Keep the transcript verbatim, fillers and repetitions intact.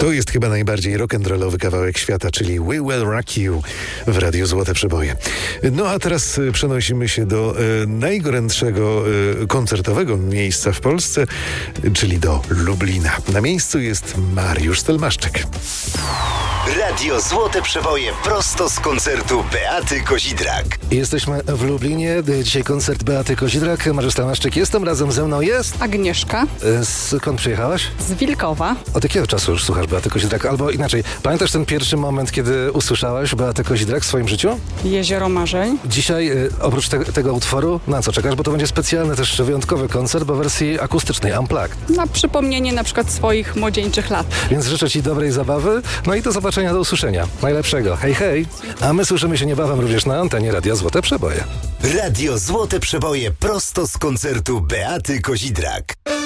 To jest chyba najbardziej rock'n'rollowy kawałek świata, czyli We Will Rock You w Radiu Złote Przeboje. No a teraz przenosimy się do e, najgorętszego e, koncertowego miejsca w Polsce, czyli do Lublina. Na miejscu jest Mariusz Stelmaszczyk. Radio Złote Przeboje prosto z koncertu Beaty Kozidrak. Jesteśmy w Lublinie. Dzisiaj koncert Beaty Kozidrak. Mariusz Stelmaszczyk jestem, razem ze mną jest... Agnieszka. Skąd przyjechałaś? Z Wilkowa. Od jakiego czasu już słuchasz Beaty Kozidrak? Albo inaczej, pamiętasz ten pierwszy moment, kiedy usłyszałaś Beatę Kozidrak w swoim życiu? Jezioro Marzeń. Dzisiaj y, oprócz te, tego utworu, na co czekasz? Bo to będzie specjalny, też wyjątkowy koncert, bo w wersji akustycznej, unplugged. Na przypomnienie na przykład swoich młodzieńczych lat. Więc życzę Ci dobrej zabawy, no i do zobaczenia, do usłyszenia. Najlepszego. Hej, hej. A my słyszymy się niebawem również na antenie Radia Złote Przeboje. Radio Złote Przeboje prosto z koncertu Beaty Kozidrak.